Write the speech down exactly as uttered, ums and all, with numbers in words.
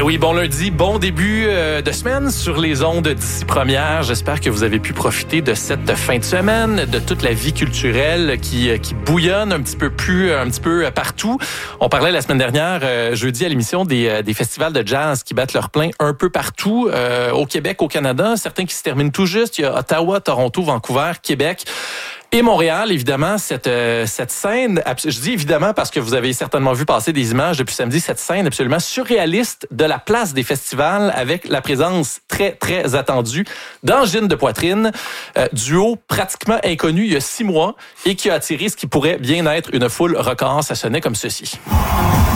oui, bon lundi, bon début de semaine sur les ondes d'Ici Première. J'espère que vous avez pu profiter de cette fin de semaine, de toute la vie culturelle qui, qui bouillonne un petit peu plus, un petit peu partout. On parlait la semaine dernière, euh, jeudi, à l'émission des, des festivals de jazz qui battent leur plein un peu partout, euh, au Québec, au Canada. Certains qui se terminent tout juste. Il y a Ottawa, Toronto, Vancouver, Québec. Et Montréal, évidemment, cette euh, cette scène, je dis évidemment parce que vous avez certainement vu passer des images depuis samedi, cette scène absolument surréaliste de la place des festivals avec la présence très, très attendue d'Angine de Poitrine, euh, duo pratiquement inconnu il y a six mois et qui a attiré ce qui pourrait bien être une foule record. Ça sonnait comme ceci.